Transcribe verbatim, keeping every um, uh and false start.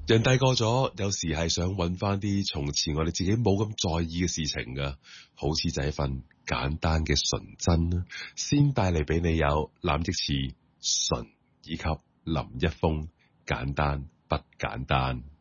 人大個咗，有時係想揾翻啲從前我哋自己冇咁在意嘅事情噶，好似就係一份簡單嘅純真啦，先帶嚟俾你有藍奕慈、純以及林一峰，簡單不簡單。